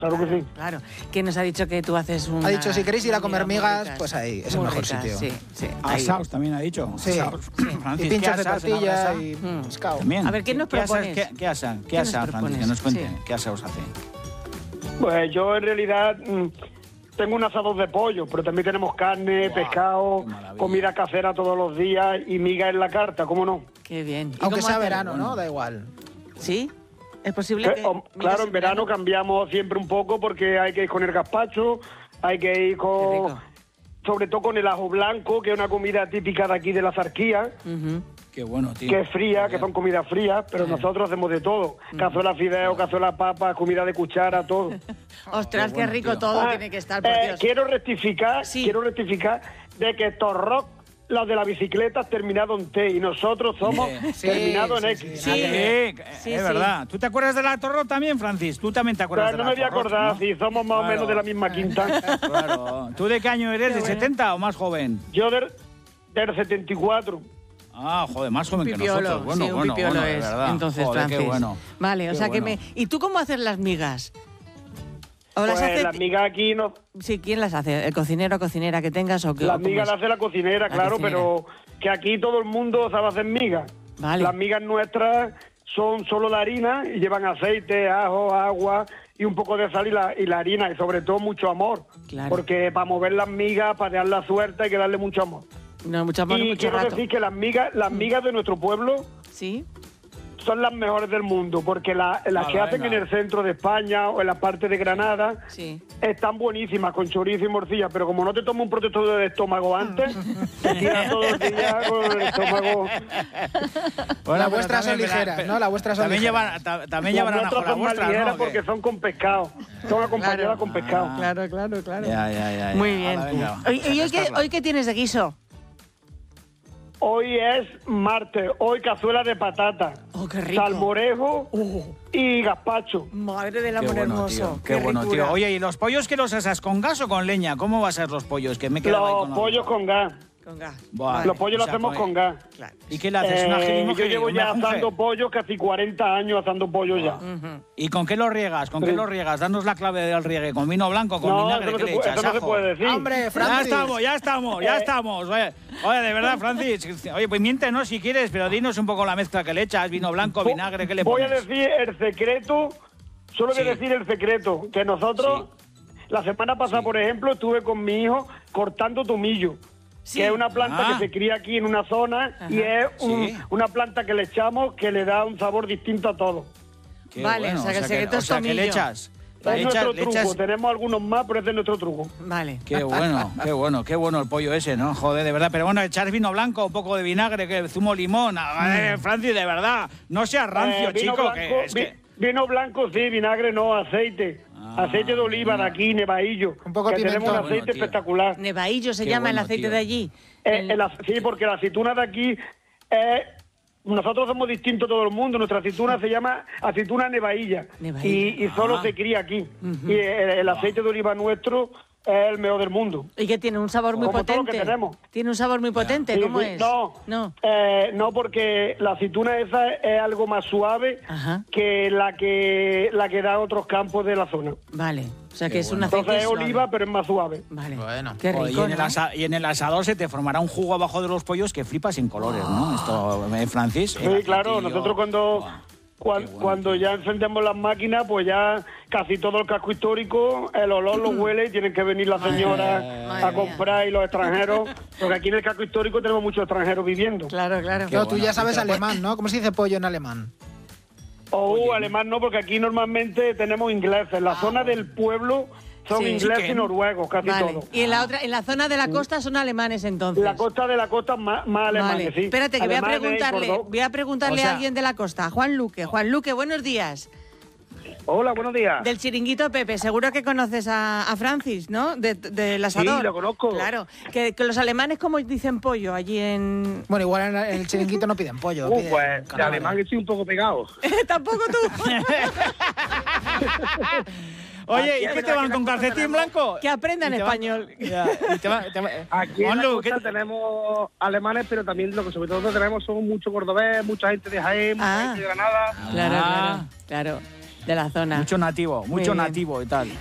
Claro que sí. Claro. ¿Quién nos ha dicho que tú haces un... Ha dicho, si queréis ir a comer migas, pues ahí, es el mejor sitio. Sí, sí. Ahí. Asaos también ha dicho. Sí. Asaos. Y pinchos de tortilla y pescado. También. A ver, ¿qué nos propones? ¿Qué asan? ¿Qué nos Francis? propones? Que nos cuente. Sí. ¿Qué asaos hace? Pues yo en realidad tengo un asado de pollo, pero también tenemos carne, Guau, pescado, qué maravilla. comida casera todos los días y miga en la carta, ¿cómo no? Qué bien. ¿Y Aunque cómo sea hacer? verano, ¿no? Da igual. ¿Sí? ¿Es posible que...? Claro, en verano cambiamos siempre un poco porque hay que ir con el gazpacho, hay que ir Qué con... rico. Sobre todo con el ajo blanco, que es una comida típica de aquí de la Zarquía, Ujú. Qué bueno, tío. que es fría, que son comidas frías, pero nosotros hacemos de todo. Cazuela fideo, cazuela papa, comida de cuchara, todo. Ostras, qué bueno, rico tío. todo Ah, tiene que estar, por Dios. quiero rectificar Sí. de que Torroc, los de la bicicleta, terminado en T y nosotros somos Sí, terminados en sí, X. sí. Sí, es verdad. ¿Tú te acuerdas de la Torro también, Francis? ¿Tú también te acuerdas Pero de no la me voy a Torro, acordar ¿no? si somos más o menos de la misma quinta. Claro. ¿Tú de qué año eres? ¿De 70 o más joven? Yo del 74. Ah, joder, más joven que Pipiolo, nosotros. Bueno, sí, un bueno, pipiolo bueno, de es. verdad. Entonces, Joder, Francis. qué bueno. Vale, o Qué sea que bueno. ¿Y tú cómo haces las migas? ¿O las Pues hace... las migas aquí no... Sí, ¿quién las hace? ¿El cocinero o cocinera que tengas o qué? Las o cómo migas es? las hace la cocinera, La claro, cocinera. pero que aquí todo el mundo sabe hacer migas. Vale. Las migas nuestras son solo la harina y llevan aceite, ajo, agua y un poco de sal y la harina y sobre todo mucho amor. Claro. Porque para mover las migas, para dar la suerte hay que darle mucho amor. No, mucho amor, y mucho quiero rato. decir que las migas de nuestro pueblo ¿Sí? son las mejores del mundo, porque las que hacen venga. en el centro de España o en la parte de Granada Sí. están buenísimas con chorizo y morcilla, pero como no te tomas un protector de estómago antes, te tiras todo el día con el estómago. Las vuestras son ligeras, ¿no? Las vuestras son También ligeras. también llevan Las ajo nuestras la son más vuestra, ligeras ¿no? porque son con pescado, son acompañadas con pescado. Claro, claro, claro. Ya. Muy bien. Hala, venga. ¿Hoy qué tienes de guiso? Hoy es martes, hoy cazuela de patata, Oh, qué rico. salmorejo y gazpacho. Madre del Qué amor bueno, hermoso. tío. Qué bueno, ricura. tío. Oye, ¿y los pollos que los asas con gas o con leña? ¿Cómo va a ser los pollos? Que me he quedado ahí Los con la pollos duda. con gas. Con gas. Buah. Vale. Los pollos los O sea, hacemos pues- con gas. Claro. ¿Y qué le haces? ¿Una Yo jeringoja? llevo ya asando pollo casi 40 años asando pollo ya. ¿Y con qué lo riegas? ¿Con qué Sí. lo riegas? Danos la clave del riegue. ¿Con vino blanco? ¿Con No, vinagre? eso no, ¿Qué le se puede, echas? eso no se ¿Ajo? puede decir. ¡Hombre, Ya Francis! estamos. Oye, de verdad, Francis. Oye, pues miéntenos si quieres, pero dinos un poco la mezcla que le echas. Vino blanco, vinagre, ¿qué le Voy pones? a decir el secreto, solo Sí. voy a decir el secreto, que nosotros, la semana pasada, Sí. por ejemplo, estuve con mi hijo cortando tomillo, Sí. que es una planta Ah. que se cría aquí en una zona y es Sí. una planta que le echamos que le da un sabor distinto a todo. Qué Vale, bueno, o sea que el secreto es o sea, que le tomillo. echas. Es Le nuestro le truco, tenemos algunos más, pero ese es nuestro truco. Vale. Qué bueno el pollo ese, ¿no? Joder, de verdad. Pero bueno, echar vino blanco, un poco de vinagre, que zumo limón. Francis, de verdad, no seas rancio, Vino chico. blanco, Que es que... vino blanco sí, vinagre no, aceite. Aceite de oliva de aquí, Nevaillo. Un poco que pimentón. tenemos un aceite Bueno, tío. espectacular. Nevaillo se Qué llama el bueno, aceite tío. de allí. Sí, porque la aceituna de aquí, nosotros somos distintos todo el mundo. Nuestra aceituna se llama aceituna nevailla. Nevailla. Y solo se cría aquí. Y el aceite de oliva nuestro es el mejor del mundo. Y que tiene un sabor muy Como todo lo que potente. tenemos. Tiene un sabor muy potente, Sí, ¿cómo sí. es? No, No. no, porque la aceituna esa es algo más suave Ajá. que la que da otros campos de la zona. Vale. O sea que Qué es un bueno. aceite Entonces es suave. oliva, pero es más suave. Vale. Bueno. Qué Joder, rico, ¿no? y en el asador se te formará un jugo abajo de los pollos que flipas sin colores, ¿no? Esto, Francis. Sí, claro, nosotros cuando ya encendemos las máquinas, pues ya casi todo el casco histórico, el olor lo huele y tienen que venir las señoras madre a comprar y los extranjeros, porque aquí en el casco histórico tenemos muchos extranjeros viviendo. Claro, claro. No, tú bueno. ya sabes alemán, ¿no? ¿Cómo se dice pollo en alemán? Alemán no, porque aquí normalmente tenemos ingleses. En la zona del pueblo son Sí. ingleses Chicken. y noruegos, casi Vale. todo. Y en la otra, en la zona de la costa son alemanes entonces. La costa de la costa más alemanes, Vale. sí. Espérate, que Alemanes y Córdoba. voy a preguntarle O sea- a alguien de la costa. Juan Luque, buenos días. Hola, buenos días. Del chiringuito Pepe, seguro que conoces a Francis, ¿no? Del asador. Sí, lo conozco. Claro. Que los alemanes, ¿cómo dicen pollo allí en...? Bueno, igual en el chiringuito no piden pollo. piden Pues de calamares. alemán estoy un poco pegado. Tampoco tú. Oye, ¿y qué te van con calcetín blanco? Que aprendan Y te van- español. Ya, y te va- Aquí en la Juanlu, costa ¿qué- tenemos alemanes, pero también lo que sobre todo tenemos son mucho cordobés, mucha gente de Jaén, mucha Ah. gente de Granada. Claro, Ah. claro. De la zona. Mucho nativo y tal.